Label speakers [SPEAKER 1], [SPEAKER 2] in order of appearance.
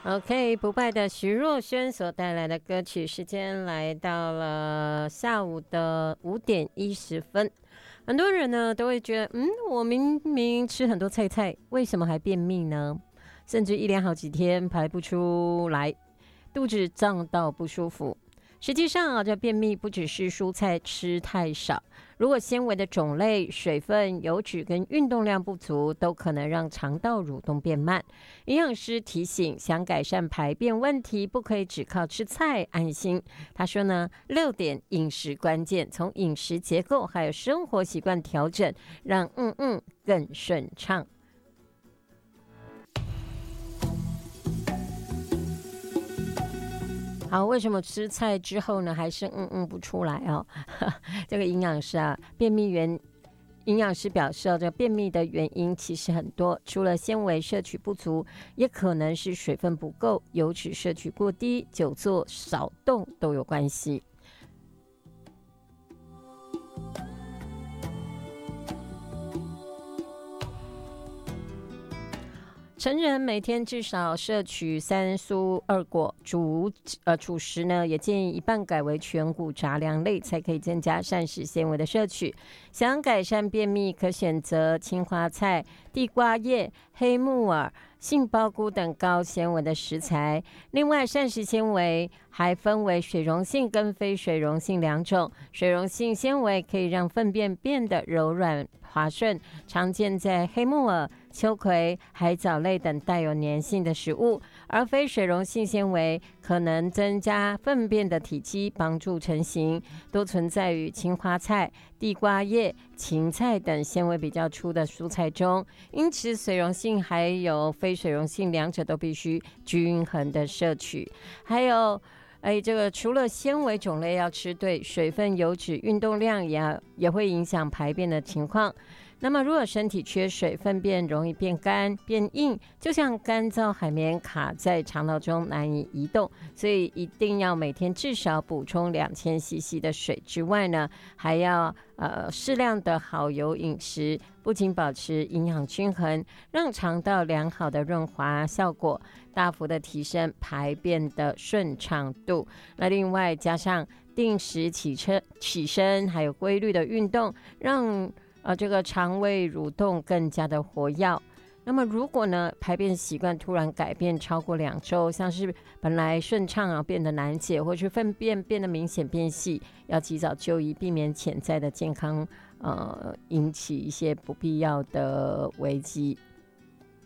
[SPEAKER 1] OK， 不败的徐若瑄所带来的歌曲，时间来到了下午的5:10。很多人呢都会觉得，我明明吃很多菜，为什么还便秘呢？甚至一连好几天排不出来，肚子胀到不舒服。实际上这便秘不只是蔬菜吃太少，如果纤维的种类、水分、油脂跟运动量不足，都可能让肠道蠕动变慢。营养师提醒，想改善排便问题，不可以只靠吃菜安心。他说呢，6点饮食关键，从饮食结构还有生活习惯调整，让更顺畅。好，为什么吃菜之后呢，还是不出来哦？这个营养师营养师表示，这便秘的原因其实很多，除了纤维摄取不足，也可能是水分不够、油脂摄取过低、久坐少动都有关系。成人每天至少摄取3蔬2果，主食呢也建议一半改为全谷杂粮类，才可以增加膳食纤维的摄取。想改善便秘，可选择青花菜、地瓜叶、黑木耳、杏鲍菇等高纤维的食材。另外，膳食纤维还分为水溶性跟非水溶性2种。水溶性纤维可以让粪便变得柔软滑顺，常见在黑木耳、秋葵、海藻类等带有粘性的食物，而非水溶性纤维可能增加粪便的体积，帮助成型，多存在于青花菜、地瓜叶、芹菜等纤维比较粗的蔬菜中。因此，水溶性还有非水溶性两者都必须均衡的摄取。还有这个除了纤维种类要吃对，水分、油脂、运动量也会影响排便的情况。那么如果身体缺水，粪便容易变干变硬，就像干燥海绵卡在肠道中难以移动，所以一定要每天至少补充2000cc 的水之外呢，还要适量的好油饮食，不仅保持营养均衡，让肠道良好的润滑效果，大幅的提升排便的顺畅度。那另外加上定时起身，还有规律的运动，让这个肠胃蠕动更加的活跃。那么如果呢排便习惯突然改变超过2周，像是本来顺畅变得难解，或是粪便变得明显变细，要及早就医，避免潜在的健康引起一些不必要的危机。